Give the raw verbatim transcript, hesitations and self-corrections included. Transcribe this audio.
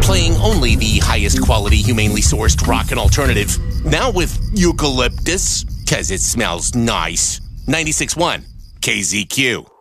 playing only the highest quality, humanely sourced rock and alternative. Now with eucalyptus, cause it smells nice. ninety-six point one K Z Q.